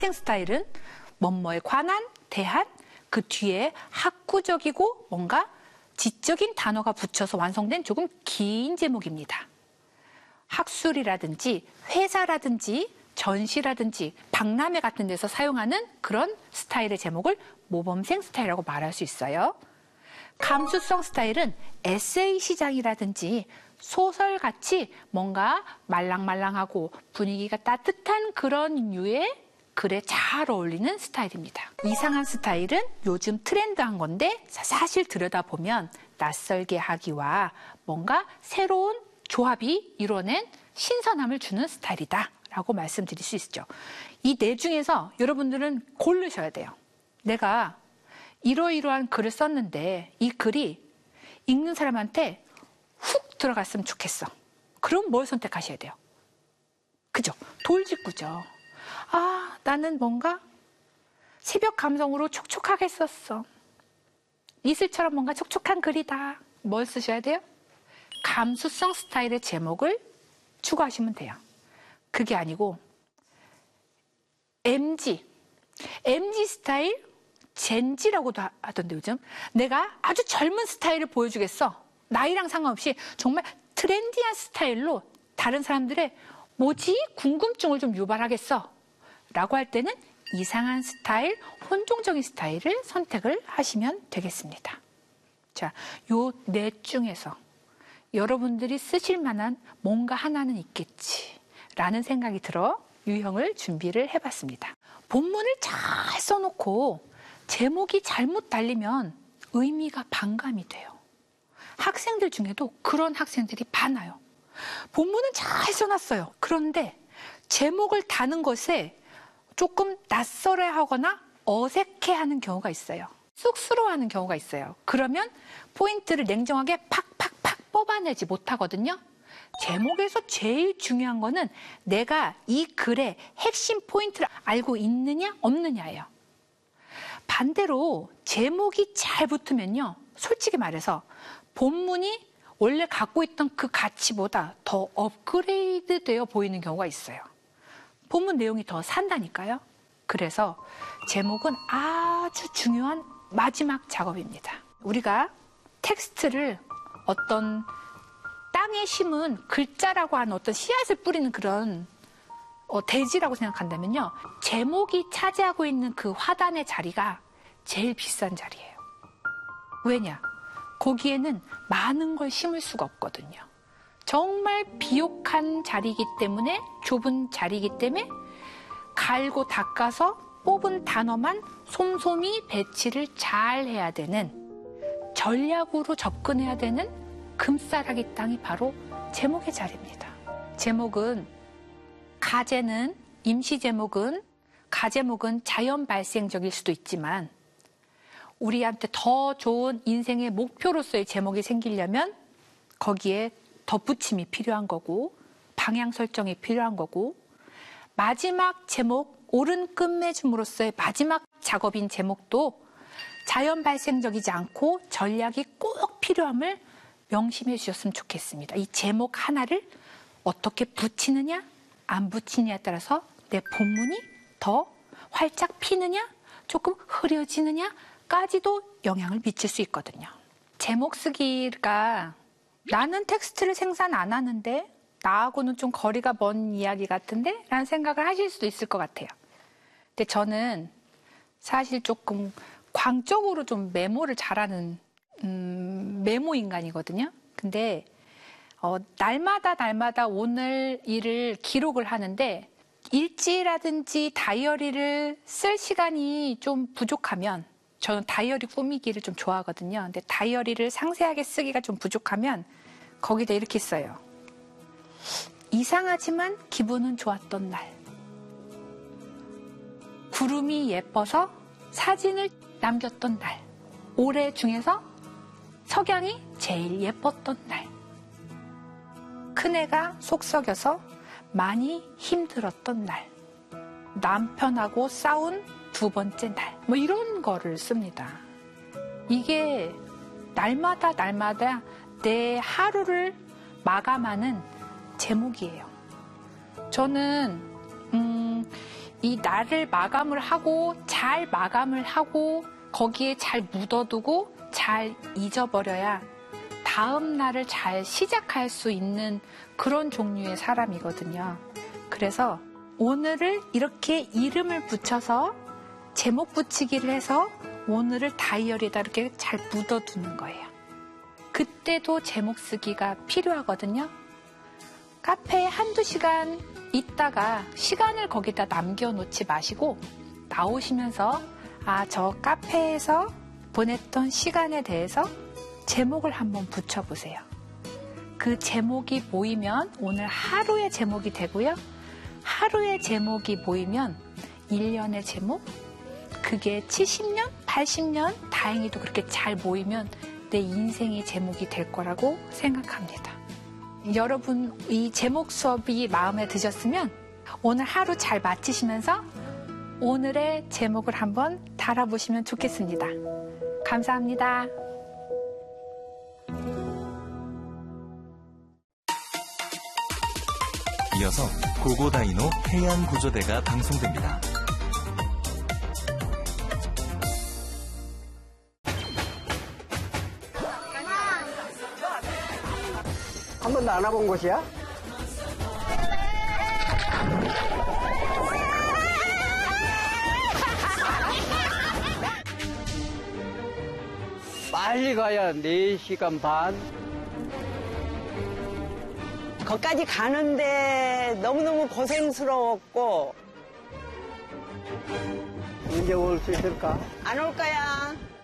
스타일은 뭐뭐에 관한, 대한, 그 뒤에 학구적이고 뭔가 지적인 단어가 붙여서 완성된 조금 긴 제목입니다. 학술이라든지 회사라든지 전시라든지 박람회 같은 데서 사용하는 그런 스타일의 제목을 모범생 스타일이라고 말할 수 있어요. 감수성 스타일은 에세이 시작이라든지 소설같이 뭔가 말랑말랑하고 분위기가 따뜻한 그런 류의 글에 잘 어울리는 스타일입니다. 이상한 스타일은 요즘 트렌드한 건데 사실 들여다보면 낯설게 하기와 뭔가 새로운 조합이 이뤄낸 신선함을 주는 스타일이다 라고 말씀드릴 수 있죠. 이 네 중에서 여러분들은 고르셔야 돼요. 내가 이러이러한 글을 썼는데 이 글이 읽는 사람한테 훅 들어갔으면 좋겠어. 그럼 뭘 선택하셔야 돼요? 그죠? 돌직구죠. 아, 나는 뭔가 새벽 감성으로 촉촉하게 썼어. 이슬처럼 뭔가 촉촉한 글이다. 뭘 쓰셔야 돼요? 감수성 스타일의 제목을 추구하시면 돼요. 그게 아니고 MG 스타일, 젠지라고도 하던데 요즘 내가 아주 젊은 스타일을 보여주겠어. 나이랑 상관없이 정말 트렌디한 스타일로 다른 사람들의 뭐지? 궁금증을 좀 유발하겠어. 라고 할 때는 이상한 스타일, 혼종적인 스타일을 선택을 하시면 되겠습니다. 자, 요 넷 중에서 여러분들이 쓰실 만한 뭔가 하나는 있겠지 라는 생각이 들어 유형을 준비를 해봤습니다. 본문을 잘 써놓고 제목이 잘못 달리면 의미가 반감이 돼요. 학생들 중에도 그런 학생들이 많아요. 본문은 잘 써놨어요. 그런데 제목을 다는 것에 조금 낯설어하거나 어색해하는 경우가 있어요. 쑥스러워하는 경우가 있어요. 그러면 포인트를 냉정하게 팍팍팍 뽑아내지 못하거든요. 제목에서 제일 중요한 거는 내가 이 글의 핵심 포인트를 알고 있느냐 없느냐예요. 반대로 제목이 잘 붙으면요, 솔직히 말해서 본문이 원래 갖고 있던 그 가치보다 더 업그레이드 되어 보이는 경우가 있어요. 본문 내용이 더 산다니까요. 그래서 제목은 아주 중요한 마지막 작업입니다. 우리가 텍스트를 어떤 땅에 심은 글자라고 하는 어떤 씨앗을 뿌리는 그런 대지라고 생각한다면요, 제목이 차지하고 있는 그 화단의 자리가 제일 비싼 자리예요. 왜냐? 거기에는 많은 걸 심을 수가 없거든요. 정말 비옥한 자리이기 때문에, 좁은 자리이기 때문에 갈고 닦아서 뽑은 단어만 솜솜히 배치를 잘 해야 되는, 전략으로 접근해야 되는 금싸라기 땅이 바로 제목의 자리입니다. 제목은 가제는, 임시 제목은, 가제목은 자연 발생적일 수도 있지만 우리한테 더 좋은 인생의 목표로서의 제목이 생기려면 거기에 덧붙임이 필요한 거고 방향 설정이 필요한 거고, 마지막 제목, 옳은 끝맺음으로서의 마지막 작업인 제목도 자연 발생적이지 않고 전략이 꼭 필요함을 명심해 주셨으면 좋겠습니다. 이 제목 하나를 어떻게 붙이느냐 안 붙이느냐에 따라서 내 본문이 더 활짝 피느냐 조금 흐려지느냐까지도 영향을 미칠 수 있거든요. 제목 쓰기가 나는 텍스트를 생산 안 하는데 나하고는 좀 거리가 먼 이야기 같은데? 라는 생각을 하실 수도 있을 것 같아요. 근데 저는 사실 조금 광적으로 좀 메모를 잘하는 메모 인간이거든요. 근데 날마다 오늘 일을 기록을 하는데 일지라든지 다이어리를 쓸 시간이 좀 부족하면, 저는 다이어리 꾸미기를 좀 좋아하거든요. 근데 다이어리를 상세하게 쓰기가 좀 부족하면 거기다 이렇게 써요. 이상하지만 기분은 좋았던 날. 구름이 예뻐서 사진을 남겼던 날. 올해 중에서 석양이 제일 예뻤던 날. 큰애가 속 썩여서 많이 힘들었던 날. 남편하고 싸운 두 번째 날. 뭐 이런 거를 씁니다. 이게 날마다 내 하루를 마감하는 제목이에요. 저는 이 날을 마감을 하고 잘 마감을 하고 거기에 잘 묻어두고 잘 잊어버려야 다음 날을 잘 시작할 수 있는 그런 종류의 사람이거든요. 그래서 오늘을 이렇게 이름을 붙여서 제목 붙이기를 해서 오늘을 다이어리에다 이렇게 잘 묻어두는 거예요. 그때도 제목 쓰기가 필요하거든요. 카페에 한두 시간 있다가 시간을 거기다 남겨놓지 마시고 나오시면서 저 카페에서 보냈던 시간에 대해서 제목을 한번 붙여보세요. 그 제목이 모이면 오늘 하루의 제목이 되고요. 하루의 제목이 모이면 1년의 제목, 그게 70년, 80년 다행히도 그렇게 잘 모이면 내 인생의 제목이 될 거라고 생각합니다. 여러분 이 제목 수업이 마음에 드셨으면 오늘 하루 잘 마치시면서 오늘의 제목을 한번 달아보시면 좋겠습니다. 감사합니다. 이어서 고고다이노 해양구조대가 방송됩니다. 한 번도 안 와본 곳이야? 빨리 가야 4시간 반. 거기까지 가는데 너무너무 고생스러웠고. 언제 올 수 있을까? 안 올 거야.